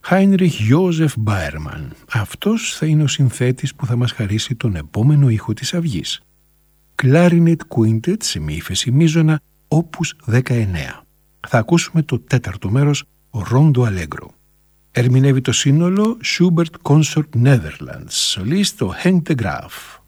Heinrich Joseph Bayermann. Αυτός θα είναι ο συνθέτης που θα μας χαρίσει τον επόμενο ήχο της αυγής. Clarinet Quintet σε μη ύφεση μείζωνα, Opus 19. Θα ακούσουμε το τέταρτο μέρος, ο Rondo Allegro. Ερμηνεύει το σύνολο Schubert Consort Netherlands, σολίστ ο Henk de Graaf.